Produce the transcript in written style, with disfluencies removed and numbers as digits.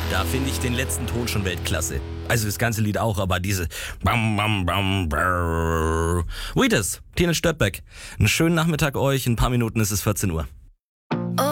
Da finde ich den letzten Ton schon Weltklasse. Also das ganze Lied auch, aber diese Bam, bam, bam, brrr. Wheatus, Tine Störtbeck. Einen schönen Nachmittag euch, in ein paar Minuten ist es 14 Uhr.